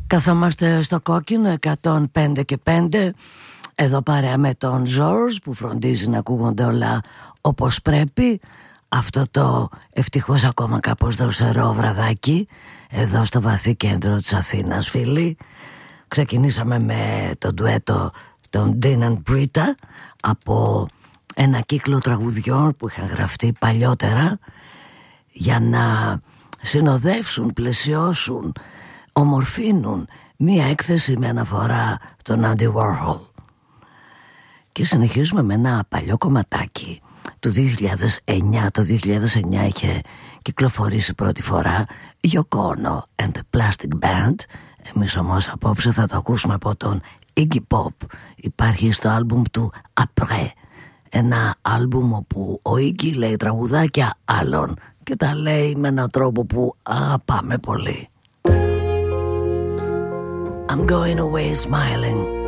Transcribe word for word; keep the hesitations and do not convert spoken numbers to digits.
Καθόμαστε στο κόκκινο εκατόν πέντε και πέντε. Εδώ παρέα με τον Ζορζ που φροντίζει να ακούγονται όλα όπως πρέπει. Αυτό το ευτυχώς ακόμα κάπως δροσερό βραδάκι εδώ στο βαθύ κέντρο της Αθήνας, φίλοι. Ξεκινήσαμε με το ντουέτο των Dean and Brita από ένα κύκλο τραγουδιών που είχαν γραφτεί παλιότερα για να συνοδεύσουν, πλαισιώσουν, ομορφύνουν μία έκθεση με αναφορά τον Andy Warhol. Και συνεχίζουμε με ένα παλιό κομματάκι του δύο χιλιάδες εννιά. Το δύο χιλιάδες εννιά είχε κυκλοφορήσει πρώτη φορά Yoko Ono and the Plastic Band. Εμείς όμως απόψε θα το ακούσουμε από τον Iggy Pop. Υπάρχει στο άλμπουμ του Après, ένα άλμπουμ όπου ο Iggy λέει τραγουδάκια άλλων και τα λέει με έναν τρόπο που αγαπάμε πολύ. I'm going away smiling.